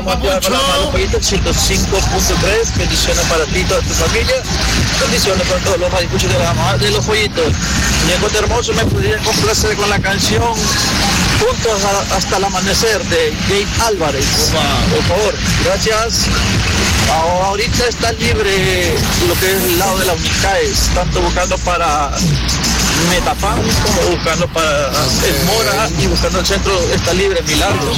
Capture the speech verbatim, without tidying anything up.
motivar para más los pollitos, ciento cinco punto tres. Bendiciones para ti y toda tu familia. Bendiciones para todos los radioescuchas de la mamá de los pollitos. Ñengo Hermoso, me podrían complacer con la canción Juntos a, hasta el amanecer de Gabe Álvarez. Por favor, gracias. Ahorita está libre lo que es el lado de la Unicaes, tanto buscando para Metapán como buscando para el Mora y buscando el centro está libre Milagros.